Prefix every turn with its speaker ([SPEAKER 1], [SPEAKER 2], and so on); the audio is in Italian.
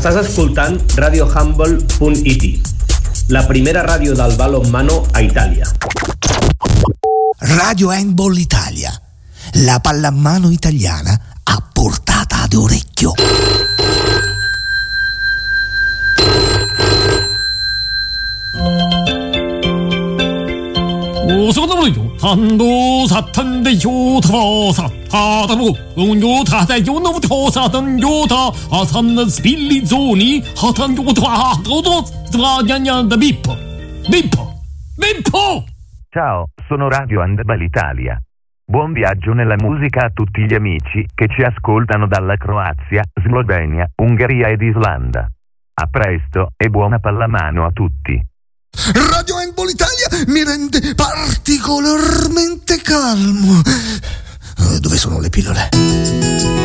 [SPEAKER 1] Estàs escoltant radiohumble.it, la primera ràdio del balonmano a Itàlia.
[SPEAKER 2] Radio Handball Italia, la pallamano italiana a portata d'orecchio.
[SPEAKER 3] Ciao, sono Radio Handball Italia. Buon viaggio nella musica a tutti gli amici che ci ascoltano dalla Croazia, Slovenia, Ungheria ed Islanda. A presto e buona pallamano a tutti.
[SPEAKER 2] Radio Handball Italia mi rende particolarmente calmo. Dove sono le pillole?